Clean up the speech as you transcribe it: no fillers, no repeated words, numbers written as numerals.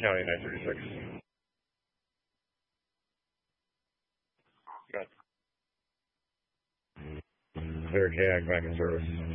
County 936. Good. They're gag back in service.